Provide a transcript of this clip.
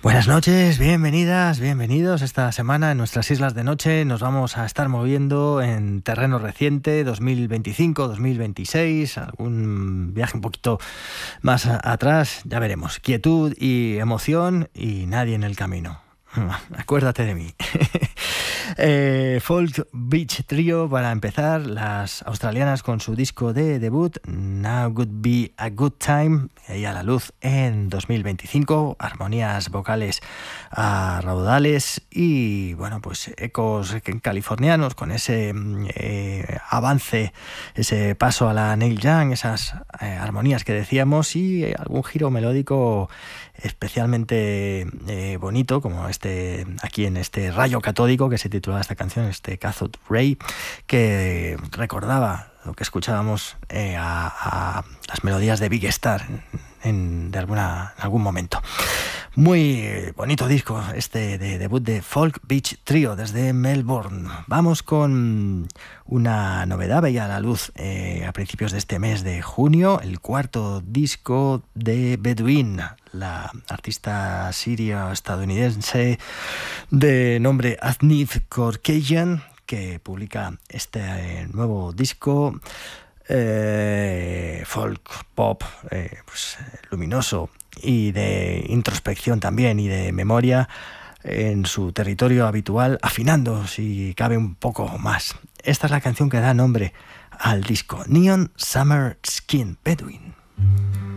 Buenas noches, bienvenidas, bienvenidos. Esta semana en nuestras Islas de Noche nos vamos a estar moviendo en terreno reciente, 2025, 2026, algún viaje un poquito más atrás, ya veremos. Quietud y emoción y nadie en el camino. Acuérdate de mí. Folk Beach Trio para empezar, las australianas con su disco de debut Now Would Be a Good Time, y a la luz en 2025, armonías vocales a raudales y bueno, pues ecos californianos con ese avance, ese paso a la Neil Young, esas armonías que decíamos y algún giro melódico especialmente bonito, como aquí en este rayo catódico que se titula esta canción, este Cathode Ray, que recordaba lo que escuchábamos a las melodías de Big Star en algún momento. Muy bonito disco de debut de Folk Beach Trio desde Melbourne. Vamos con una novedad, veía a la luz a principios de este mes de junio, el cuarto disco de Bedouin, la artista sirio-estadounidense de nombre Aznif Korkejian, que publica este nuevo disco folk pop, pues, luminoso y de introspección también y de memoria en su territorio habitual, afinando si cabe un poco más. Esta es la canción que da nombre al disco, Neon Summer Skin, Bedouin.